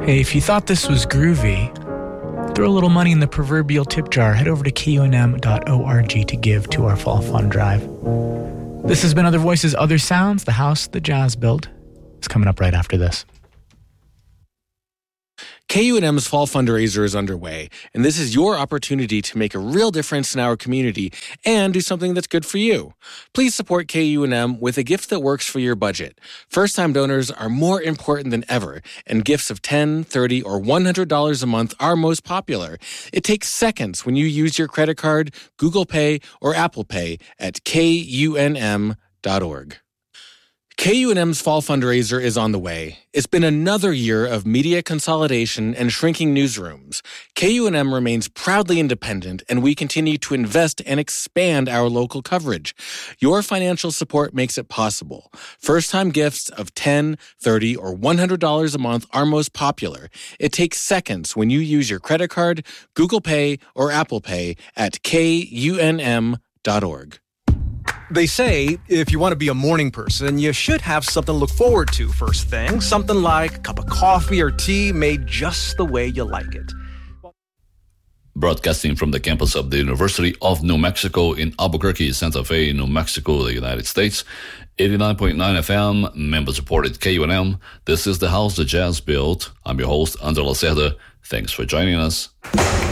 Hey, if you thought this was groovy, throw a little money in the proverbial tip jar. Head over to kunm.org to give to our Fall Fund Drive. This has been Other Voices, Other Sounds, the house the jazz built. It's coming up right after this. KUNM's fall fundraiser is underway, and this is your opportunity to make a real difference in our community and do something that's good for you. Please support KUNM with a gift that works for your budget. First-time donors are more important than ever, and gifts of $10, $30, or $100 a month are most popular. It takes seconds when you use your credit card, Google Pay, or Apple Pay at KUNM.org. KUNM's fall fundraiser is on the way. It's been another year of media consolidation and shrinking newsrooms. KUNM remains proudly independent, and we continue to invest and expand our local coverage. Your financial support makes it possible. First-time gifts of $10, $30, or $100 a month are most popular. It takes seconds when you use your credit card, Google Pay, or Apple Pay at KUNM.org. They say if you want to be a morning person, you should have something to look forward to first thing. Something like a cup of coffee or tea made just the way you like it. Broadcasting from the campus of the University of New Mexico in Albuquerque, Santa Fe, New Mexico, the United States. 89.9 FM, member-supported KUNM. This is the house the jazz built. I'm your host, Andre Lacerda. Thanks for joining us.